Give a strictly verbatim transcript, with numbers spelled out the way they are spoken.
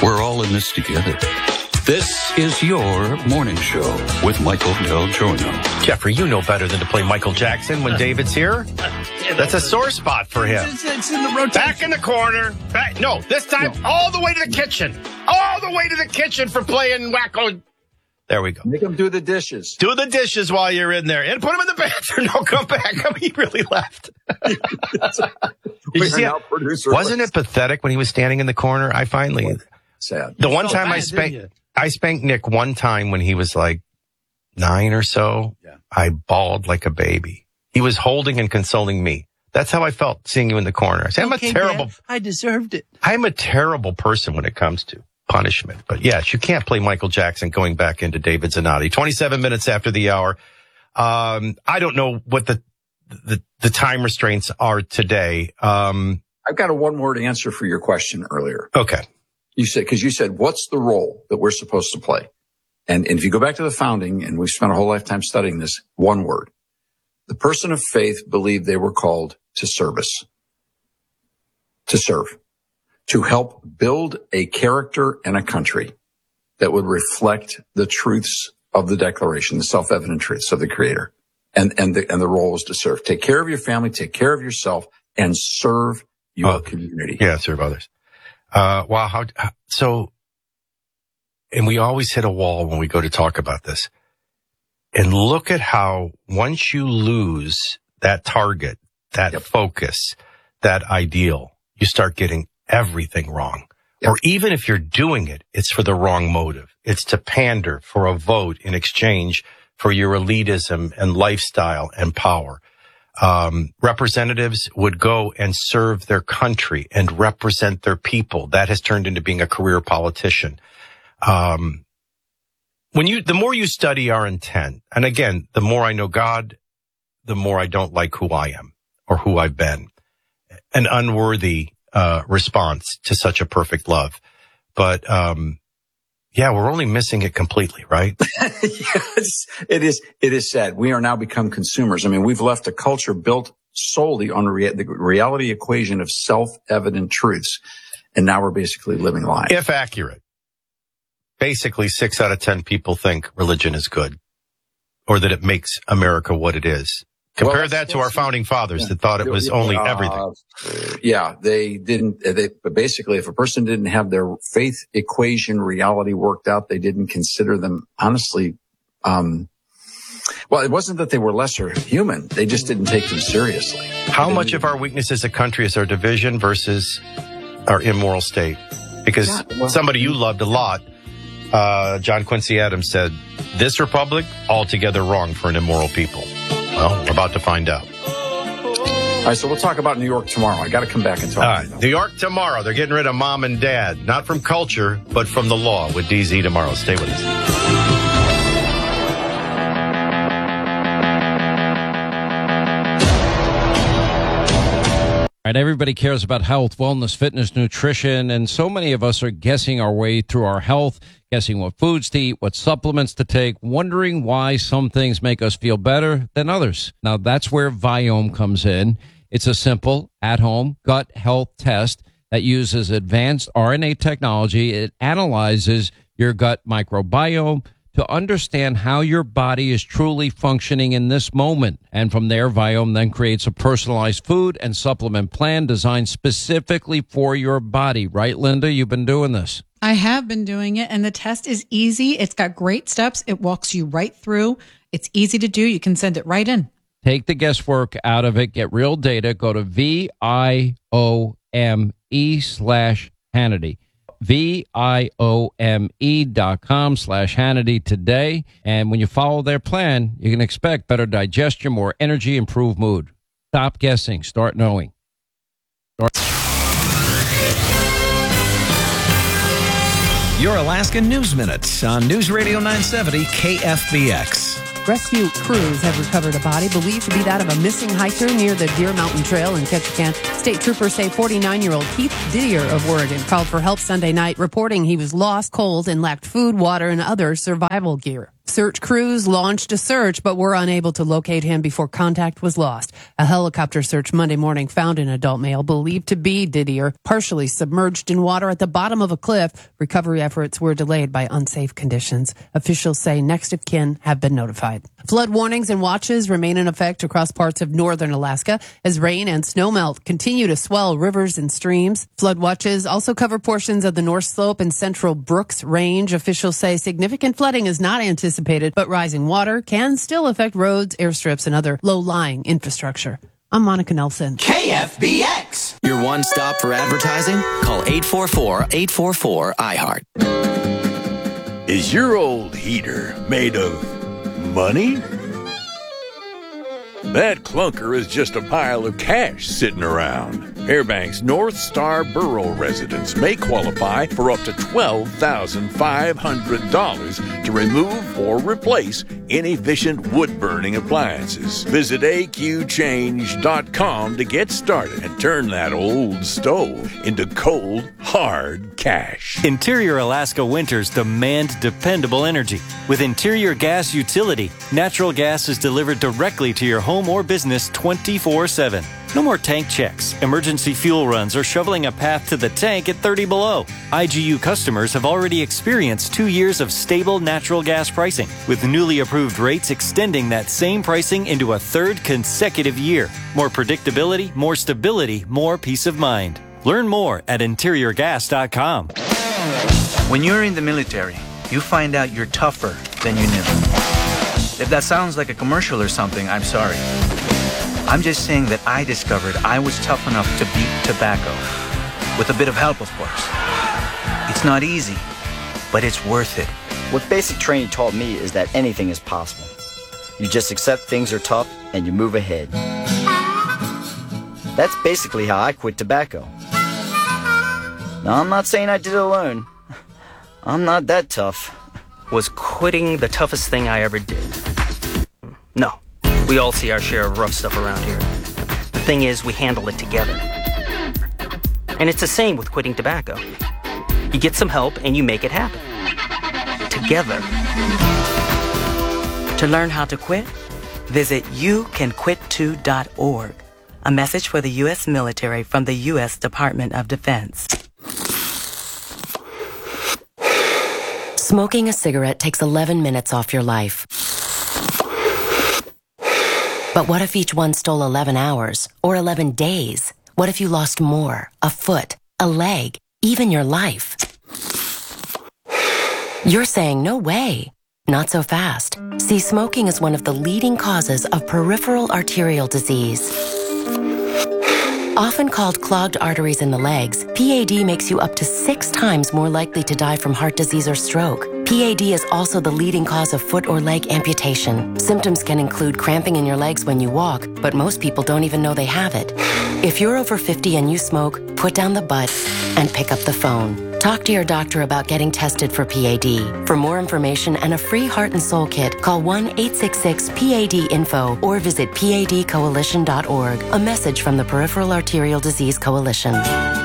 We're all in this together. This is your morning show with Michael Del Giorno. Jeffrey, you know better than to play Michael Jackson when David's here. That's a sore spot for him. It's, it's in the rotation. Back in the corner. Back, no, this time no. all the way to the kitchen. All the way to the kitchen for playing Wacko. There we go. Make him do the dishes. Do the dishes while you're in there. And put him in the bathroom. No, come back. I mean, he really left. Did you see how, wasn't it pathetic when he was standing in the corner? I finally... Sad. The one time I spanked... I spanked Nick one time when he was like nine or so. Yeah. I bawled like a baby. He was holding and consoling me. That's how I felt seeing you in the corner. I said, okay, I'm a terrible... Dad, I deserved it. I'm a terrible person when it comes to punishment. But yes, you can't play Michael Jackson going back into David Zanotti. twenty-seven minutes after the hour. Um, I don't know what the, the, the time restraints are today. Um, I've got a one-word answer for your question earlier. Okay. You said, because you said, what's the role that we're supposed to play? And, and if you go back to the founding, and we've spent a whole lifetime studying this, one word. The person of faith believed they were called to service, to serve, to help build a character and a country that would reflect the truths of the Declaration, the self-evident truths of the Creator. And, and the, and the role was to serve. Take care of your family, take care of yourself, and serve your oh, community. Yeah, serve others. Uh, wow. How, so, and we always hit a wall when we go to talk about this. And look at how once you lose that target, that yep. focus, that ideal, you start getting everything wrong. Yep. Or even if you're doing it, it's for the wrong motive. It's to pander for a vote in exchange for your elitism and lifestyle and power. Um, representatives would go and serve their country and represent their people. That has turned into being a career politician. Um, when you, the more you study our intent, and again, the more I know God, the more I don't like who I am or who I've been. An unworthy, uh, response to such a perfect love. But, um, yeah, we're only missing it completely, right? Yes, it is. It is sad. We are now become consumers. I mean, we've left a culture built solely on rea- the reality equation of self-evident truths. And now we're basically living lies. If accurate. Basically, six out of ten people think religion is good or that it makes America what it is. Compare well, that to our founding fathers yeah. that thought it was only uh, everything. Yeah, they didn't, they, but basically if a person didn't have their faith equation reality worked out, they didn't consider them, honestly, um, well, it wasn't that they were lesser human. They just didn't take them seriously. How much of our weakness as a country is our division versus our immoral state? Because yeah, well, somebody you loved a lot, uh, John Quincy Adams said, this republic, altogether wrong for an immoral people. Well, we're about to find out. All right, so we'll talk about New York tomorrow. I got to come back and talk. All right, New York tomorrow. They're getting rid of mom and dad, not from culture, but from the law with D Z tomorrow. Stay with us. All right, everybody cares about health, wellness, fitness, nutrition, and so many of us are guessing our way through our health, guessing what foods to eat, what supplements to take, wondering why some things make us feel better than others. Now, that's where Viome comes in. It's a simple, at-home gut health test that uses advanced R N A technology. It analyzes your gut microbiome to understand how your body is truly functioning in this moment. And from there, Viome then creates a personalized food and supplement plan designed specifically for your body. Right, Linda? You've been doing this. I have been doing it, and the test is easy. It's got great steps. It walks you right through. It's easy to do. You can send it right in. Take the guesswork out of it. Get real data. Go to V I O M E slash Hannity. V I O M E dot com slash Hannity today. And when you follow their plan, you can expect better digestion, more energy, improved mood. Stop guessing. Start knowing. Start- Your Alaska News Minute on News Radio nine seventy K F B X. Rescue crews have recovered a body believed to be that of a missing hiker near the Deer Mountain Trail in Ketchikan. State troopers say forty-nine-year-old Keith Didier of Oregon called for help Sunday night, reporting he was lost, cold, and lacked food, water, and other survival gear. Search crews launched a search, but were unable to locate him before contact was lost. A helicopter search Monday morning found an adult male believed to be Didier, partially submerged in water at the bottom of a cliff. Recovery efforts were delayed by unsafe conditions. Officials say next of kin have been notified. Flood warnings and watches remain in effect across parts of northern Alaska as rain and snowmelt continue to swell rivers and streams. Flood watches also cover portions of the North Slope and central Brooks Range. Officials say significant flooding is not anticipated, but rising water can still affect roads, airstrips, and other low-lying infrastructure. I'm Monica Nelson. K F B X. Your one stop for advertising? Call eight four four, eight four four, I heart. Is your old heater made of money? That clunker is just a pile of cash sitting around. Fairbanks North Star Borough residents may qualify for up to twelve thousand five hundred dollars to remove or replace inefficient wood-burning appliances. Visit A Q change dot com to get started and turn that old stove into cold, hard cash. Interior Alaska winters demand dependable energy. With Interior Gas Utility, natural gas is delivered directly to your home or business twenty-four seven. No more tank checks, emergency fuel runs, or shoveling a path to the tank at thirty below. I G U customers have already experienced two years of stable natural gas pricing, with newly approved rates extending that same pricing into a third consecutive year. More predictability, more stability, more peace of mind. Learn more at interior gas dot com. When you're in the military, you find out you're tougher than you knew. If that sounds like a commercial or something, I'm sorry. I'm just saying that I discovered I was tough enough to beat tobacco. With a bit of help, of course. It's not easy, but it's worth it. What basic training taught me is that anything is possible. You just accept things are tough and you move ahead. That's basically how I quit tobacco. Now, I'm not saying I did it alone. I'm not that tough. Was quitting the toughest thing I ever did? No. We all see our share of rough stuff around here. The thing is, we handle it together. And it's the same with quitting tobacco. You get some help and you make it happen. Together. To learn how to quit, visit you can quit too dot org. A message for the U S military from the U S Department of Defense. Smoking a cigarette takes eleven minutes off your life. But what if each one stole eleven hours or eleven days? What if you lost more, a foot, a leg, even your life? You're saying no way. Not so fast. See, smoking is one of the leading causes of peripheral arterial disease. Often called clogged arteries in the legs, P A D makes you up to six times more likely to die from heart disease or stroke. P A D is also the leading cause of foot or leg amputation. Symptoms can include cramping in your legs when you walk, but most people don't even know they have it. If you're over fifty and you smoke, put down the butt and pick up the phone. Talk to your doctor about getting tested for P A D. For more information and a free heart and soul kit, call one eight six six P A D info or visit P A D coalition dot org. A message from the Peripheral Arterial Disease Coalition.